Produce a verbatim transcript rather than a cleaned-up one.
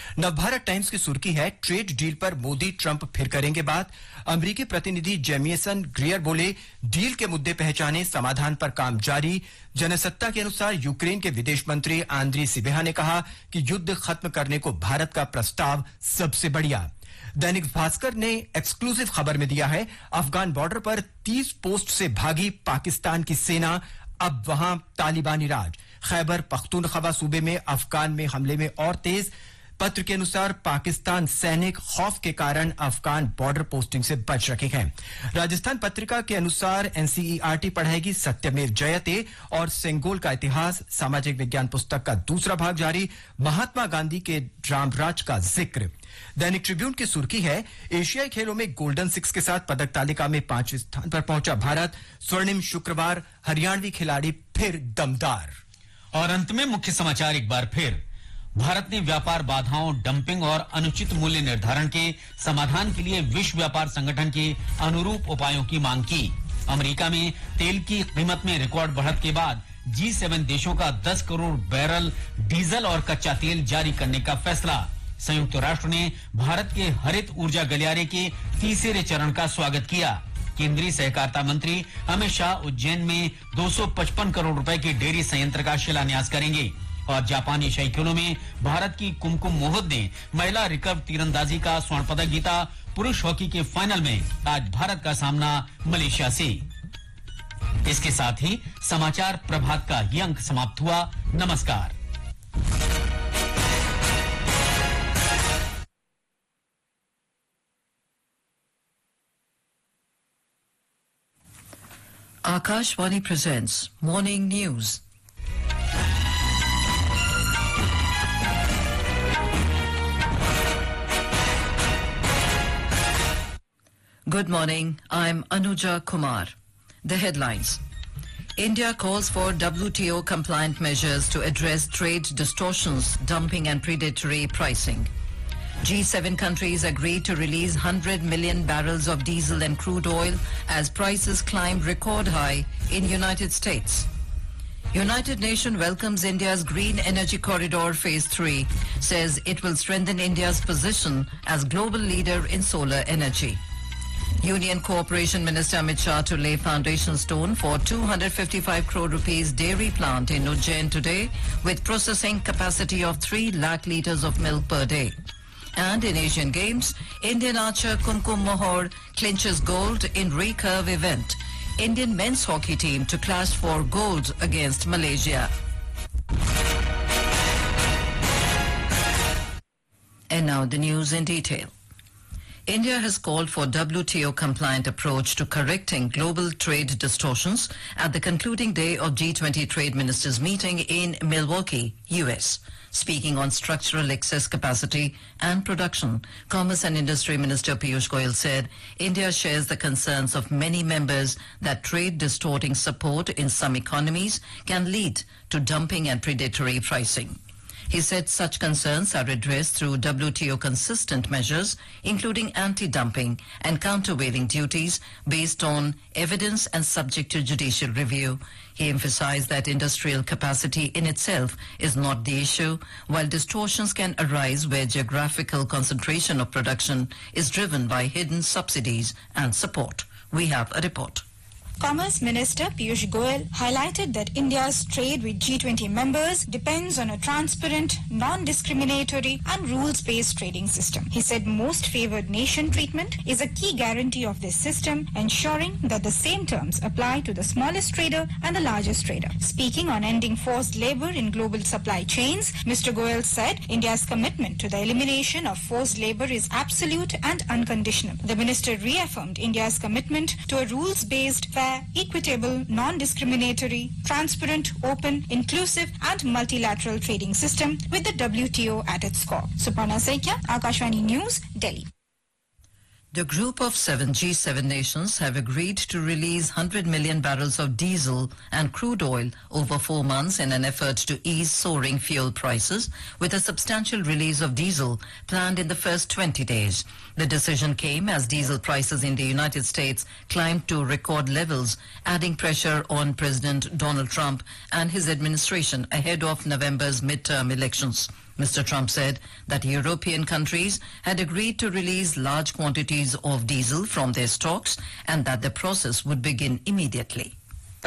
Navbharat times की सुर्खी है, ट्रेड डील पर मोदी ट्रंप फिर करेंगे बात। अमेरिकी प्रतिनिधि जेमिसन ग्रियर बोले, डील के मुद्दे पहचाने, समाधान पर काम जारी। जनसत्ता के अनुसार यूक्रेन के विदेश मंत्री आंद्री सिबिहा ने कहा कि युद्ध खत्म करने को भारत का प्रस्ताव सबसे बढ़िया। दैनिक भास्कर ने एक्सक्लूसिव खबर में दिया है, अफगान बॉर्डर पर तीस पोस्ट से भागी पाकिस्तान की सेना, अब वहां तालिबानी राज। खैबर पख्तूनख्वा सूबे में अफगान में हमले में और तेज। पत्र के अनुसार पाकिस्तान सैनिक खौफ के कारण अफगान बॉर्डर पोस्टिंग से बच रखे हैं। राजस्थान पत्रिका के अनुसार एनसीईआरटी पढ़ाएगी सत्यमेव जयते और सेंगोल का इतिहास। सामाजिक विज्ञान पुस्तक का दूसरा भाग जारी। महात्मा गांधी के रामराज का जिक्र। दैनिक ट्रिब्यून की सुर्खी है, एशियाई खेलों में गोल्डन सिक्स के साथ पदक तालिका में पांचवें स्थान पर पहुंचा भारत। स्वर्णिम शुक्रवार, हरियाणवी खिलाड़ी फिर दमदार। और अंत में मुख्य समाचार एक बार फिर। भारत ने व्यापार बाधाओं, डंपिंग और अनुचित मूल्य निर्धारण के समाधान के लिए विश्व व्यापार संगठन के अनुरूप उपायों की मांग की। अमेरिका में तेल की कीमत में रिकॉर्ड बढ़त के बाद जी सेवन देशों का दस करोड़ बैरल डीजल और कच्चा तेल जारी करने का फैसला। संयुक्त राष्ट्र ने भारत के हरित ऊर्जा गलियारे के तीसरे चरण का स्वागत किया। केंद्रीय सहकारिता मंत्री अमित शाह उज्जैन में दो सौ पचपन करोड़ रुपए के डेयरी संयंत्र का शिलान्यास करेंगे। और जापानी एशियाई खेलों में भारत की कुमकुम मोहित ने महिला रिकर्व तीरंदाजी का स्वर्ण पदक जीता। पुरुष हॉकी के फाइनल में आज भारत का सामना मलेशिया से। इसके साथ ही समाचार प्रभात का ये अंक समाप्त हुआ। नमस्कार। Akashvani presents Morning News. Good morning, I'm Anuja Kumar. The headlines. India calls for W T O compliant measures to address trade distortions, dumping and predatory pricing. G seven countries agreed to release one hundred million barrels of diesel and crude oil as prices climb record high in United States. United Nations welcomes India's Green Energy Corridor Phase three, says it will strengthen India's position as global leader in solar energy. Union Cooperation Minister Amit Shah to lay foundation stone for two hundred fifty-five crore rupees dairy plant in Ujjain today with processing capacity of three lakh litres of milk per day. And in Asian Games, Indian archer Kumkum Mohor clinches gold in recurve event. Indian men's hockey team to clash for gold against Malaysia. And now the news in detail. India has called for W T O compliant approach to correcting global trade distortions at the concluding day of G twenty trade ministers meeting in Milwaukee, U S. Speaking on structural excess capacity and production, Commerce and Industry Minister Piyush Goyal said India shares the concerns of many members that trade distorting support in some economies can lead to dumping and predatory pricing. He said such concerns are addressed through W T O consistent measures, including anti-dumping and countervailing duties based on evidence and subject to judicial review. He emphasized that industrial capacity in itself is not the issue, while distortions can arise where geographical concentration of production is driven by hidden subsidies and support. We have a report. Commerce Minister Piyush Goyal highlighted that India's trade with G twenty members depends on a transparent, non-discriminatory and rules-based trading system. He said most favored nation treatment is a key guarantee of this system, ensuring that the same terms apply to the smallest trader and the largest trader. Speaking on ending forced labor in global supply chains, Mister Goyal said India's commitment to the elimination of forced labor is absolute and unconditional. The minister reaffirmed India's commitment to a rules-based, fair, equitable, non-discriminatory, transparent, open, inclusive and multilateral trading system with the W T O at its core. Suparna Saikia, Akashvani News, Delhi. The group of seven G seven nations have agreed to release one hundred million barrels of diesel and crude oil over four months in an effort to ease soaring fuel prices, with a substantial release of diesel planned in the first twenty days. The decision came as diesel prices in the United States climbed to record levels, adding pressure on President Donald Trump and his administration ahead of November's midterm elections. Mister Trump said that European countries had agreed to release large quantities of diesel from their stocks and that the process would begin immediately.